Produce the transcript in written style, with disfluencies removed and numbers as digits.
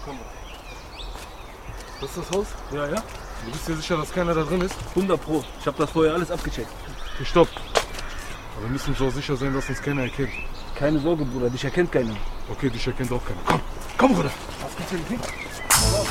Kamera. Das ist das Haus? Ja, ja. Du bist dir sicher, dass keiner da drin ist? 100 Pro. Ich habe das vorher alles abgecheckt. Okay, stopp. Aber wir müssen so sicher sein, dass uns keiner erkennt. Keine Sorge, Bruder. Dich erkennt keiner. Okay, dich erkennt auch keiner. Komm, Bruder. Was gibt's denn?